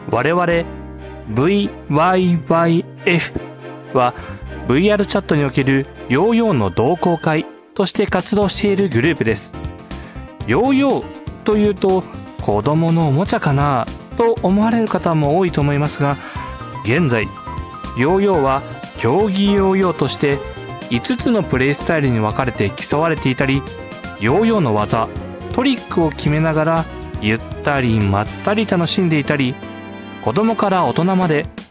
我々 VYYF は VR チャットにおけるヨーヨーの同好会として活動しているグループです。ヨーヨーというと子供のおもちゃかなと思われる方も多いと思いますが、現在ヨーヨーは競技ヨーヨーとして5つのプレイスタイルに分かれて競われていたり、ヨーヨーの技、トリックを決めながらゆったりまったり楽しんでいたり、子供から大人まで